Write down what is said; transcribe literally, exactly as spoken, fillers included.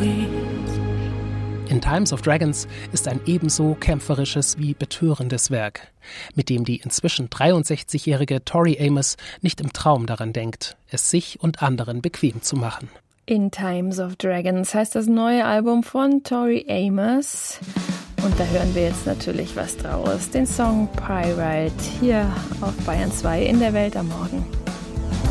In Times of Dragons ist ein ebenso kämpferisches wie betörendes Werk, mit dem die inzwischen dreiundsechzigjährige Tori Amos nicht im Traum daran denkt, es sich und anderen bequem zu machen. In Times of Dragons heißt das neue Album von Tori Amos. Und da hören wir jetzt natürlich was draus. Den Song Pyrite hier auf Bayern zwei in der Welt am Morgen.